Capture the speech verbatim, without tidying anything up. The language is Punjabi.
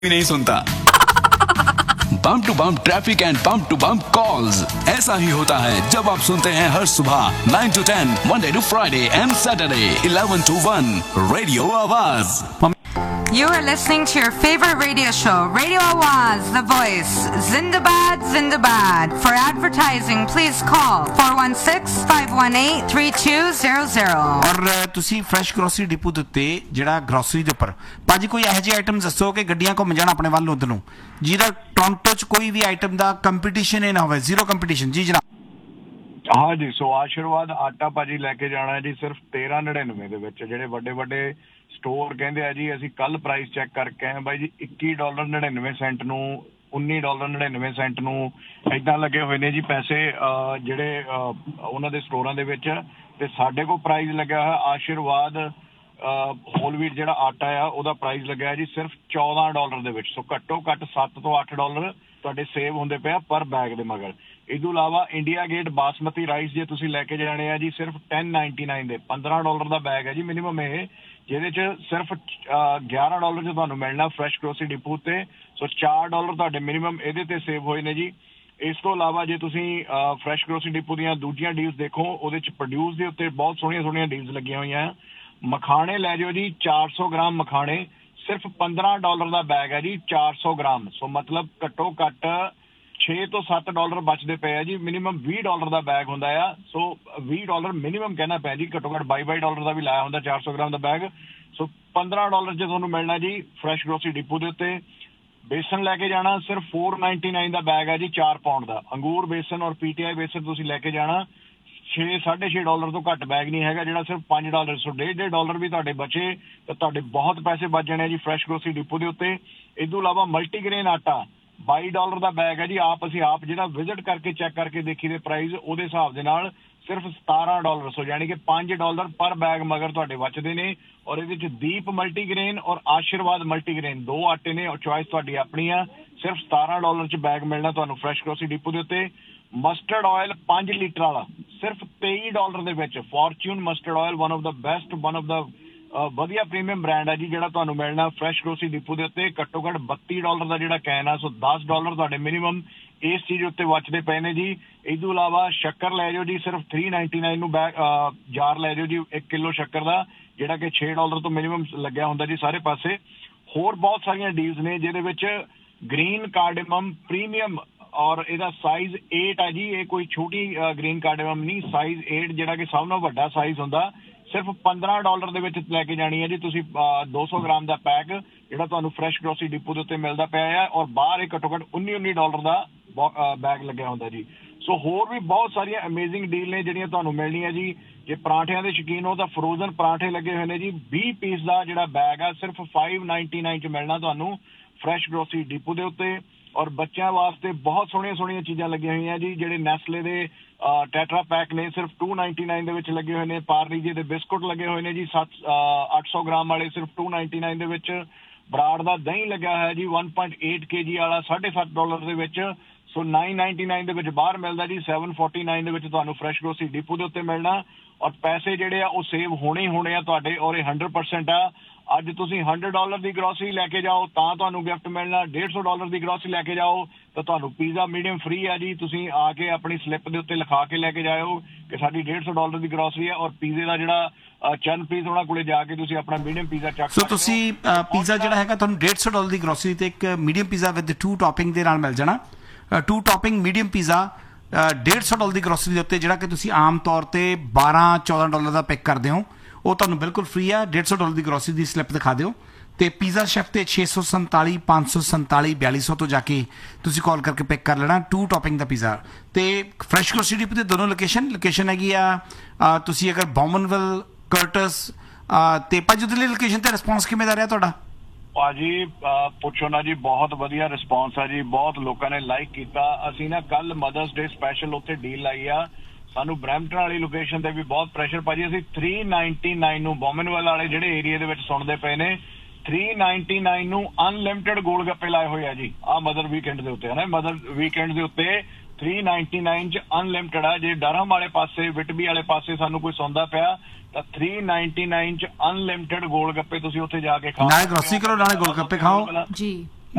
नहीं सुनता। Bump to bump traffic and bump to bump calls, ऐसा ही होता है जब आप सुनते हैं हर सुबह nine to ten, Monday to Friday and Saturday eleven to one, radio आवाज। You are listening to your favorite radio show, Radio Awaz, The Voice. Zindabad, Zindabad. For advertising, please call four one six, five one eight, three two zero zero. और तुसी फ्रैश ग्रोसरी डिपो ਦੇ ਉੱਤੇ ਜਿਹੜਾ ਗਰੋਸਰੀ ਦੇ ਉੱਪਰ ਭਾਜੀ ਕੋਈ ਇਹੋ ਜਿਹੀ ਆਈਟਮ ਦੱਸੋ ਕਿ ਗੱਡੀਆਂ ਘੁੰਮ ਜਾਣ ਆਪਣੇ ਵੱਲ ਉਧਰ ਨੂੰ, ਜਿਹਦਾ ਟੋਰਾਂਟੋ 'ਚ ਕੋਈ ਵੀ ਆਈਟਮ ਦਾ ਕੰਪੀਟੀਸ਼ਨ ਹੀ ਨਾ ਹੋਵੇ, ਜ਼ੀਰੋ ਕੰਪੀਟੀਸ਼ਨ। ਜੀ ਜਨਾਬ। ਹਾਂ ਜੀ, ਸੋ ਆਸ਼ੀਰਵਾਦ ਆਟਾ ਭਾਜੀ ਲੈ ਕੇ ਜਾਣਾ ਹੈ ਜੀ ਸਿਰਫ ਤੇਰਾਂ ਨੜਿਨਵੇਂ ਦੇ ਵਿੱਚ। ਜਿਹੜੇ ਵੱਡੇ ਵੱਡੇ ਸਟੋਰ ਕਹਿੰਦੇ ਆ ਜੀ ਅਸੀਂ ਕੱਲ ਪ੍ਰਾਈਸ ਚੈੱਕ ਕਰਕੇ ਆਏ ਬਾਈ ਜੀ, ਇੱਕੀ ਡਾਲਰ ਨੜਿਨਵੇਂ ਸੈਂਟ ਨੂੰ, ਉੱਨੀ ਡਾਲਰ ਨੜਿਨਵੇਂ ਸੈਂਟ ਨੂੰ ਏਦਾਂ ਲੱਗੇ ਹੋਏ ਨੇ ਜੀ ਪੈਸੇ ਜਿਹੜੇ ਉਹਨਾਂ ਦੇ ਸਟੋਰਾਂ ਦੇ ਵਿੱਚ। ਤੇ ਸਾਡੇ ਕੋਲ ਪ੍ਰਾਈਸ ਲੱਗਿਆ ਹੋਇਆ ਆਸ਼ੀਰਵਾਦ ਹੋਲ ਵੀਟ ਜਿਹੜਾ ਆਟਾ ਆ ਉਹਦਾ ਪ੍ਰਾਈਸ ਲੱਗਿਆ ਜੀ ਸਿਰਫ ਚੌਦਾਂ ਡਾਲਰ ਦੇ ਵਿੱਚ। ਸੋ ਘੱਟੋ ਘੱਟ ਸੱਤ ਤੋਂ ਅੱਠ ਡਾਲਰ ਤੁਹਾਡੇ ਸੇਵ ਹੁੰਦੇ ਪਏ ਆ ਪਰ ਬੈਗ ਦੇ ਮਗਰ। ਇਸ ਤੋਂ ਇਲਾਵਾ ਇੰਡੀਆ ਗੇਟ ਬਾਸਮਤੀ ਰਾਈਸ ਜੇ ਤੁਸੀਂ ਲੈ ਕੇ ਜਾਣੇ ਆ ਜੀ ਸਿਰਫ ਟੈਨ ਨਾਈਨਟੀ ਨਾਈਨ ਦੇ, ਪੰਦਰਾਂ ਡਾਲਰ ਦਾ ਬੈਗ ਹੈ ਜੀ ਮਿਨੀਮਮ ਇਹ, ਜਿਹਦੇ 'ਚ ਸਿਰਫ ਗਿਆਰਾਂ ਡਾਲਰ 'ਚ ਤੁਹਾਨੂੰ ਮਿਲਣਾ ਫਰੈਸ਼ ਗਰੋਸਰੀ ਡਿਪੂ ਤੇ। ਸੋ ਚਾਰ ਡਾਲਰ ਤੁਹਾਡੇ ਮਿਨੀਮਮ ਇਹਦੇ ਤੇ ਸੇਵ ਹੋਏ ਨੇ ਜੀ। ਇਸ ਤੋਂ ਇਲਾਵਾ ਜੇ ਤੁਸੀਂ ਫਰੈਸ਼ ਗਰੋਸਰੀ ਡਿਪੂ ਦੀਆਂ ਦੂਜੀਆਂ ਡੀਲਸ ਦੇਖੋ, ਉਹਦੇ 'ਚ ਪ੍ਰੋਡਿਊਸ ਦੇ ਉੱਤੇ ਬਹੁਤ ਸੋਹਣੀਆਂ ਸੋਹਣੀਆਂ ਡੀਲਸ ਲੱਗੀਆਂ ਹੋਈਆਂ। ਮਖਾਣੇ ਲੈ ਜਾਓ ਜੀ, ਚਾਰ ਸੌ ਗ੍ਰਾਮ ਮਖਾਣੇ ਸਿਰਫ ਪੰਦਰਾਂ ਡਾਲਰ ਦਾ ਬੈਗ ਹੈ ਜੀ, ਚਾਰ ਸੌ ਗ੍ਰਾਮ। ਸੋ ਮਤਲਬ ਘੱਟੋ ਘੱਟ ਛੇ ਤੋਂ ਸੱਤ ਡਾਲਰ ਬਚਦੇ ਪਏ ਆ ਜੀ। ਮਿਨੀਮਮ ਵੀਹ ਡਾਲਰ ਦਾ ਬੈਗ ਹੁੰਦਾ ਆ। ਸੋ ਵੀਹ ਡਾਲਰ ਮਿਨੀਮਮ ਕਹਿਣਾ ਪਿਆ ਜੀ, ਘੱਟੋ ਘੱਟ ਬਾਈ ਬਾਈ ਡਾਲਰ ਦਾ ਵੀ ਲਾਇਆ ਹੁੰਦਾ ਚਾਰ ਸੌ ਗ੍ਰਾਮ ਦਾ ਬੈਗ। ਸੋ ਪੰਦਰਾਂ ਡਾਲਰ 'ਚ ਤੁਹਾਨੂੰ ਮਿਲਣਾ ਜੀ ਫਰੈਸ਼ ਗਰੋਸਰੀ ਡਿਪੂ ਦੇ ਉੱਤੇ। ਬੇਸਨ ਲੈ ਕੇ ਜਾਣਾ ਸਿਰਫ ਫੋਰ ਨਾਈਨਟੀ ਨਾਈਨ ਦਾ ਬੈਗ ਹੈ ਜੀ, ਚਾਰ ਪਾਉਂਡ ਦਾ। ਅੰਗੂਰ ਬੇਸਨ ਔਰ ਪੀਟੀਆਈ ਬੇਸਨ ਤੁਸੀਂ ਲੈ ਕੇ ਜਾਣਾ, ਛੇ ਸਾਢੇ ਛੇ ਡਾਲਰ ਤੋਂ ਘੱਟ ਬੈਗ ਨਹੀਂ ਹੈਗਾ ਜਿਹੜਾ ਸਿਰਫ ਪੰਜ ਡਾਲਰ। ਸੋ ਡੇਢ ਡੇਢ ਡਾਲਰ ਵੀ ਤੁਹਾਡੇ ਬਚੇ ਤਾਂ ਤੁਹਾਡੇ ਬਹੁਤ ਪੈਸੇ ਬਚ ਜਾਣੇ ਜੀ ਫਰੈਸ਼ ਗਰੋਸਰੀ ਡਿਪੂ ਦੇ ਉੱਤੇ। ਇਸ ਤੋਂ ਇਲਾਵਾ ਮਲਟੀਗ੍ਰੇਨ ਆਟਾ ਬਾਈ ਡਾਲਰ ਦਾ ਬੈਗ ਹੈ ਜੀ। ਆਪ ਅਸੀਂ ਆਪ ਜਿਹੜਾ ਵਿਜ਼ਿਟ ਕਰਕੇ ਚੈੱਕ ਕਰਕੇ ਦੇਖੀ ਦੇ ਪ੍ਰਾਈਸ ਉਹਦੇ ਹਿਸਾਬ ਦੇ ਨਾਲ ਸਿਰਫ ਸਤਾਰਾਂ ਡਾਲਰ। ਸੋ ਯਾਨੀ ਕਿ ਪੰਜ ਡਾਲਰ ਪਰ ਬੈਗ ਮਗਰ ਤੁਹਾਡੇ ਬਚਦੇ ਨੇ। ਔਰ ਇਹਦੇ 'ਚ ਦੀਪ ਮਲਟੀਗ੍ਰੇਨ ਔਰ ਆਸ਼ੀਰਵਾਦ ਮਲਟੀਗ੍ਰੇਨ ਦੋ ਆਟੇ ਨੇ ਔਰ ਚੋਇਸ ਤੁਹਾਡੀ ਆਪਣੀ ਆ। ਸਿਰਫ ਸਤਾਰਾਂ ਡਾਲਰ 'ਚ ਬੈਗ ਮਿਲਣਾ ਤੁਹਾਨੂੰ ਫਰੈਸ਼ ਗਰੋਸਰੀ ਡਿਪੂ ਦੇ ਉੱਤੇ। ਮਸਟਰਡ ਆਇਲ ਪੰਜ ਲੀਟਰ ਵਾਲਾ ਸਿਰਫ ਤੇਈ ਡਾਲਰ ਦੇ ਵਿੱਚ। Fortune mustard oil one of the best, one of ਦਾ ਵਧੀਆ ਪ੍ਰੀਮੀਅਮ ਬ੍ਰਾਂਡ ਹੈ ਜੀ, ਜਿਹੜਾ ਤੁਹਾਨੂੰ ਮਿਲਣਾ ਫਰੈਸ਼ ਗਰੋਸਰੀ ਡਿਪੂ ਦੇ ਉੱਤੇ। ਘੱਟੋ ਘੱਟ ਬੱਤੀ ਡਾਲਰ ਦਾ ਜਿਹੜਾ ਕੈਨ ਆ, ਸੋ ਦਸ ਡਾਲਰ ਤੁਹਾਡੇ ਮਿਨੀਮਮ ਇਸ ਚੀਜ਼ ਉੱਤੇ ਬਚਦੇ ਪਏ ਨੇ ਜੀ। ਇਸ ਤੋਂ ਇਲਾਵਾ ਸ਼ੱਕਰ ਲੈ ਜਾਓ ਜੀ ਸਿਰਫ ਥ੍ਰੀ ਨਾਈਨਟੀ ਨਾਈਨ ਨੂੰ ਬੈਗ ਜਾਰ ਲੈ ਜਾਓ ਜੀ, ਇੱਕ ਕਿਲੋ ਸ਼ੱਕਰ ਦਾ, ਜਿਹੜਾ ਕਿ ਛੇ ਡਾਲਰ ਤੋਂ ਮਿਨੀਮਮ ਲੱਗਿਆ ਹੁੰਦਾ ਜੀ ਸਾਰੇ ਪਾਸੇ। ਹੋਰ ਬਹੁਤ ਸਾਰੀਆਂ ਡੀਲਸ ਨੇ ਜਿਹਦੇ ਵਿੱਚ ਗ੍ਰੀਨ ਕਾਰਡੇਮਮ ਪ੍ਰੀਮੀਅਮ ਔਰ ਇਹਦਾ ਸਾਈਜ਼ ਏਟ ਹੈ ਜੀ। ਇਹ ਕੋਈ ਛੋਟੀ ਗ੍ਰੀਨ ਕਾਰਡੇਮਮ ਨਹੀਂ, ਸਾਈਜ਼ ਏਟ ਜਿਹੜਾ ਕਿ ਸਭ ਨਾਲੋਂ ਵੱਡਾ ਸਾਈਜ਼ ਹੁੰਦਾ, ਸਿਰਫ ਪੰਦਰਾਂ ਡਾਲਰ ਦੇ ਵਿੱਚ ਲੈ ਕੇ ਜਾਣੀ ਹੈ ਜੀ ਤੁਸੀਂ। ਦੋ ਸੌ ਗ੍ਰਾਮ ਦਾ ਪੈਕ ਜਿਹੜਾ ਤੁਹਾਨੂੰ ਫਰੈਸ਼ ਗਰੋਸਰੀ ਡਿਪੂ ਦੇ ਉੱਤੇ ਮਿਲਦਾ ਪਿਆ ਹੈ ਔਰ ਬਾਹਰ ਇਹ ਘੱਟੋ ਘੱਟ ਉੱਨੀ ਉੱਨੀ ਡਾਲਰ ਦਾ ਬੈਗ ਲੱਗਿਆ ਹੁੰਦਾ ਜੀ। ਸੋ ਹੋਰ ਵੀ ਬਹੁਤ ਸਾਰੀਆਂ ਅਮੇਜ਼ਿੰਗ ਡੀਲ ਨੇ ਜਿਹੜੀਆਂ ਤੁਹਾਨੂੰ ਮਿਲਣੀਆਂ ਜੀ। ਜੇ ਪਰਾਂਠਿਆਂ ਦੇ ਸ਼ੌਕੀਨ ਹੋ ਤਾਂ ਫਰੋਜ਼ਨ ਪਰਾਂਠੇ ਲੱਗੇ ਹੋਏ ਨੇ ਜੀ, ਵੀਹ ਪੀਸ ਦਾ ਜਿਹੜਾ ਬੈਗ ਆ ਸਿਰਫ ਫਾਈਵ ਨਾਈਨਟੀ ਨਾਈਨ 'ਚ ਮਿਲਣਾ ਤੁਹਾਨੂੰ ਫਰੈਸ਼ ਗਰੋਸਰੀ ਡਿਪੂ ਦੇ ਉੱਤੇ। ਔਰ ਬੱਚਿਆਂ ਵਾਸਤੇ ਬਹੁਤ ਸੋਹਣੀਆਂ ਸੋਹਣੀਆਂ ਚੀਜ਼ਾਂ ਲੱਗੀਆਂ ਹੋਈਆਂ ਜੀ, ਜਿਹੜੇ ਨੈਸਲੇ ਦੇ ਟੈਟਰਾ ਪੈਕ ਨੇ ਸਿਰਫ ਟੂ ਨਾਈਨਟੀ ਨਾਈਨ ਦੇ ਵਿੱਚ ਲੱਗੇ ਹੋਏ ਨੇ। ਪਾਰਲੀਜੀ ਦੇ ਬਿਸਕੁਟ ਲੱਗੇ ਹੋਏ ਨੇ ਜੀ ਸੱਤ ਅੱਠ ਸੌ ਗ੍ਰਾਮ ਵਾਲੇ ਸਿਰਫ ਟੂ ਨਾਈਨਟੀ ਨਾਈਨ ਦੇ ਵਿੱਚ। ਬਰਾੜ ਦਾ ਦਹੀਂ ਲੱਗਿਆ ਹੋਇਆ ਜੀ ਵਨ ਪੁਆਇੰਟ ਏਟ ਕੇ ਜੀ ਵਾਲਾ ਸਾਢੇ ਸੱਤ ਡਾਲਰ ਦੇ ਵਿੱਚ। ਸੋ ਨਾਈਨ ਨਾਈਨਟੀ ਨਾਈਨ ਦੇ ਵਿੱਚ ਬਾਹਰ ਮਿਲਦਾ ਜੀ, ਸੈਵਨ ਫੋਰਟੀ ਨਾਈਨ ਦੇ ਵਿੱਚ ਤੁਹਾਨੂੰ ਫਰੈਸ਼ ਗਰੋਸਰੀ ਡਿਪੂ ਦੇ ਉੱਤੇ ਮਿਲਣਾ। ਔਰ ਪੈਸੇ ਜਿਹੜੇ ਆ ਉਹ ਸੇਵ ਹੋਣੇ ਹੀ ਹੋਣੇ ਆ ਤੁਹਾਡੇ, ਔਰ ਇਹ ਹੰਡਰਡ ਪਰਸੈਂਟ ਆ। ਅੱਜ ਤੁਸੀਂ ਹੰਡਰਡ ਡਾਲਰ ਦੀ ਗਰੋਸਰੀ ਲੈ ਕੇ ਜਾਓ ਤਾਂ ਤੁਹਾਨੂੰ ਗਿਫਟ ਮਿਲਣਾ, ਡੇਢ ਸੌ ਡਾਲਰ ਦੀ ਗਰੋਸਰੀ ਲੈ ਕੇ ਜਾਓ ਤਾਂ ਤੁਹਾਨੂੰ ਪੀਜ਼ਾ ਮੀਡੀਅਮ ਫ੍ਰੀ ਆ ਜੀ। ਤੁਸੀਂ ਆ ਕੇ ਆਪਣੀ ਸਲਿੱਪ ਦੇ ਉੱਤੇ ਲਿਖਾ ਕੇ ਲੈ ਕੇ ਜਾਇਓ ਕਿ ਸਾਡੀ ਡੇਢ ਸੌ ਡਾਲਰ ਦੀ ਗਰੋਸਰੀ ਹੈ। ਔਰ ਪੀਜ਼ੇ ਦਾ ਜਿਹੜਾ ਚੰਨ ਪੀਸ ਉਹਨਾਂ ਕੋਲੇ ਜਾ ਕੇ ਤੁਸੀਂ ਆਪਣਾ ਮੀਡੀਅਮ ਪੀਜ਼ਾ ਚੱਕ ਸਕਦੇ ਹੋ। ਸੋ ਤੁਸੀਂ ਪੀਜ਼ਾ ਜਿਹੜਾ ਹੈਗਾ ਤੁਹਾਨੂੰ ਡੇਢ ਸੌ ਡਾਲਰ ਦੀ ਗਰੋਸਰੀ ਤੇ ਇੱਕ medium pizza with to topping ਦੇ ਨਾਲ ਮਿਲ ਜਾਣਾ। ਟੂ ਟੌਪਿੰਗ ਮੀਡੀਅਮ ਪੀਜ਼ਾ ਡੇਢ ਸੌ ਡਾਲਰ ਦੀ ਗਰੋਸਰੀ ਦੇ ਉੱਤੇ, ਜਿਹੜਾ ਕਿ ਤੁਸੀਂ ਆਮ ਤੌਰ ਤੇ ਬਾਰਾਂ ਚੌਦਾਂ ਡਾਲਰ ਦਾ ਪਿਕ ਕਰਦੇ ਹੋ, ਉਹ ਤੁਹਾਨੂੰ ਬਿਲਕੁਲ ਫ੍ਰੀ ਆ। ਡੇਢ ਸੌ ਡਾਲਰ ਦੀ ਗਰੋਸਰੀ ਦੀ ਸਲਿੱਪ ਦਿਖਾ ਦਿਓ ਤੇ ਪੀਜ਼ਾ ਸ਼ੈਫ ਤੇ ਛੇ ਸੌ ਸੰਤਾਲੀ, ਪੰਜ ਸੌ ਸੰਤਾਲੀ, ਬਿਆਲੀ ਸੌ ਤੋਂ ਜਾ ਕੇ ਤੁਸੀਂ ਕਾਲ ਕਰਕੇ ਪਿਕ ਕਰ ਲੈਣਾ ਟੂ ਟੌਪਿੰਗ ਦਾ ਪੀਜ਼ਾ। ਤੇ ਫਰੈਸ਼ ਗਰੋਸਰੀ ਡਿਪੂ ਦੇ ਦੋਨੋਂ ਲੋਕੇਸ਼ਨ ਲੋਕੇਸ਼ਨ ਹੈਗੀ ਆ। ਤੁਸੀਂ ਅਗਰ ਬੌਮਨਵਿਲ, ਕਰਟਸ ਤੇ ਭਾਜੀ ਉਹਦੇ ਲਈ ਲੋਕੇਸ਼ਨ ਤੇ ਰਿਸਪੌਂਸ ਕਿਵੇਂ ਦਾ ਰਿਹਾ ਤੁਹਾਡਾ? ਭਾਜੀ ਪੁੱਛੋ ਨਾ ਜੀ, ਬਹੁਤ ਵਧੀਆ ਰਿਸਪੌਂਸ ਆ ਜੀ, ਬਹੁਤ ਲੋਕਾਂ ਨੇ ਲਾਈਕ ਕੀਤਾ। ਅਸੀਂ ਨਾ ਕੱਲ ਮਦਰਸ ਡੇ ਸਪੈਸ਼ਲ ਉੱਥੇ ਡੀਲ ਲਾਈ ਆ। ਸਾਨੂੰ ਬਰੈਂਪਟਨ ਵਾਲੀ ਲੋਕੇਸ਼ਨ ਤੇ ਵੀ ਬਹੁਤ ਪ੍ਰੈਸ਼ਰ ਭਾਜੀ। ਅਸੀਂ ਥ੍ਰੀ ਨਾਈਨਟੀ ਨਾਈਨ ਨੂੰ ਬੌਮਨਵਿਲ ਵਾਲੇ ਜਿਹੜੇ ਏਰੀਆ ਦੇ ਵਿੱਚ ਸੁਣਦੇ ਪਏ ਨੇ, ਥ੍ਰੀ ਨਾਈਨਟੀ ਨਾਈਨ ਨੂੰ ਅਨਲਿਮਟਿਡ ਗੋਲ ਗੱਪੇ ਲਾਏ ਹੋਏ ਆ ਜੀ। ਆਹ ਮਦਰ ਵੀਕਐਂਡ ਦੇ ਉੱਤੇ ਹੈ ਨਾ, ਮਦਰ ਵੀਕਐਂਡ ਦੇ ਉੱਤੇ ਥ੍ਰੀ ਨਾਈਨਟੀ ਨਾਈਨ 'ਚ ਅਨਲਿਮਟਿਡ ਆ। ਜੇ ਡਰਹਮ ਵਾਲੇ ਪਾਸੇ, ਵਿਟਬੀ ਵਾਲੇ ਪਾਸੇ ਸਾਨੂੰ ਕੋਈ ਸੁਣਦਾ ਪਿਆ ਤਾਂ ਥ੍ਰੀ ਨਾਈਨਟੀ ਨਾਈਨ 'ਚ ਅਨਲਿਮਟਿਡ ਗੋਲ ਗੱਪੇ ਤੁਸੀਂ ਉੱਥੇ ਜਾ ਕੇ ਖਾਓ, ਨਾਲੇ ਗਰੋਸਰੀ ਕਰੋ ਨਾਲੇ ਗੋਲ ਗੱਪੇ ਖਾਓ ਜੀ।